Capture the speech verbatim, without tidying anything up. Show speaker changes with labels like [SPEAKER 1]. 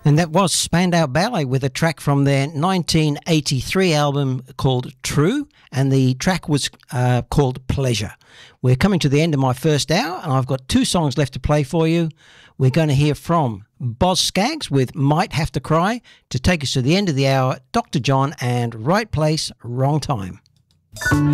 [SPEAKER 1] And that was Spandau Ballet with a track from their nineteen eighty-three album called True, and the track was uh, called Pleasure. We're coming to the end of my first hour, and I've got two songs left to play for you. We're going to hear from Boz Scaggs with Might Have to Cry to take us to the end of the hour, Doctor John and Right Place, Wrong Time.